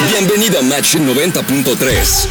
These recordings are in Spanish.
Bienvenido a Match 90.3.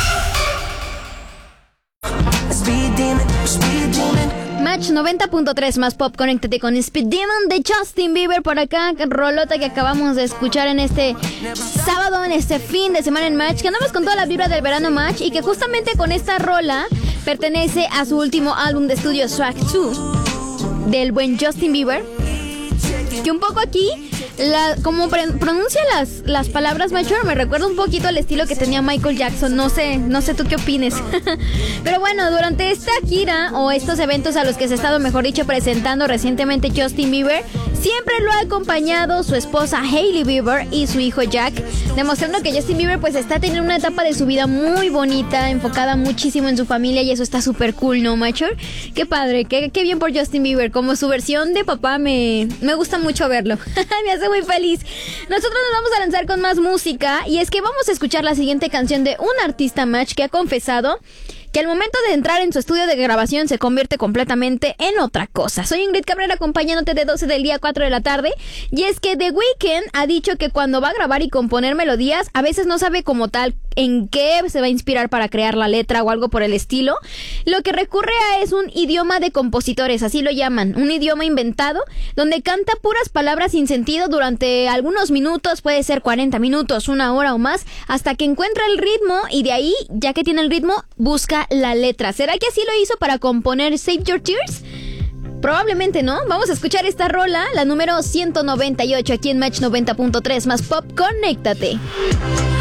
Match 90.3 más pop, conéctate con Speed Demon de Justin Bieber por acá, rolota que acabamos de escuchar en este sábado, en este fin de semana en Match, que andamos con toda la vibra del verano Match y que justamente con esta rola pertenece a su último álbum de estudio Swag 2 del buen Justin Bieber, que un poco aquí como pronuncia las palabras mature me recuerda un poquito al estilo que tenía Michael Jackson. No sé tú qué opines. Pero bueno, durante esta gira o estos eventos a los que se ha estado, mejor dicho, presentando recientemente Justin Bieber, siempre lo ha acompañado su esposa Hailey Bieber y su hijo Jack, demostrando que Justin Bieber pues está teniendo una etapa de su vida muy bonita, enfocada muchísimo en su familia, y eso está súper cool, ¿no, mature? Qué padre, qué bien por Justin Bieber. Como su versión de papá me gusta mucho verlo. Me hace muy feliz. Nosotros nos vamos a lanzar con más música, y es que vamos a escuchar la siguiente canción de un artista Match que ha confesado que al momento de entrar en su estudio de grabación se convierte completamente en otra cosa. Soy Ingrid Cabrera, acompañándote de 12 del día a 4 de la tarde, y es que The Weeknd ha dicho que cuando va a grabar y componer melodías, a veces no sabe como tal en qué se va a inspirar para crear la letra o algo por el estilo. Lo que recurre a es un idioma de compositores, así lo llaman, un idioma inventado, donde canta puras palabras sin sentido durante algunos minutos, puede ser 40 minutos, una hora o más, hasta que encuentra el ritmo, y de ahí, ya que tiene el ritmo, busca la letra. ¿Será que así lo hizo para componer Save Your Tears? Probablemente no. Vamos a escuchar esta rola, la número 198, aquí en Match 90.3 más pop, conéctate.